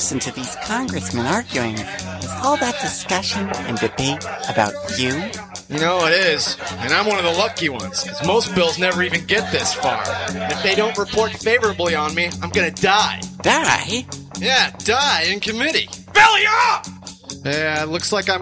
listen to these congressmen arguing. Is all that discussion and debate about you? You know it is, and I'm one of the lucky ones, because most bills never even get this far. If they don't report favorably on me, I'm gonna die. Die? Yeah, die in committee. Belly up! Yeah, looks like I'm